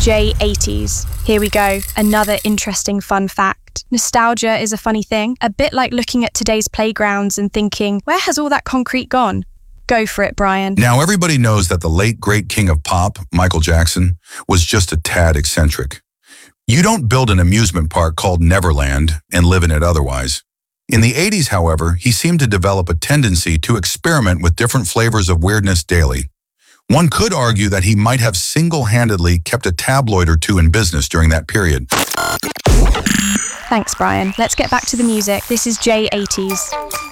J80s. Here we go, another interesting fun fact. Nostalgia is a funny thing, a bit like looking at today's playgrounds and thinking, where has all that concrete gone? Go for it, Brian. Now, everybody knows that the late great king of pop, Michael Jackson, was just a tad eccentric. You don't build an amusement park called Neverland and live in it otherwise. In the 80s, however, he seemed to develop a tendency to experiment with different flavors of weirdness daily. One could argue that he might have single-handedly kept a tabloid or two in business during that period. Thanks, Brian. Let's get back to the music. This is J80s.